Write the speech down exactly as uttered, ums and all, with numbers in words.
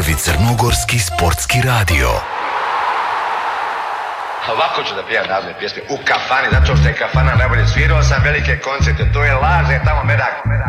Prvi crnogorski sportski radio. Ovako ću da pijam narodne pjesme u kafani, zato što je kafana najbolje. Svirao sam velike koncerte, to je laž, je tamo medak.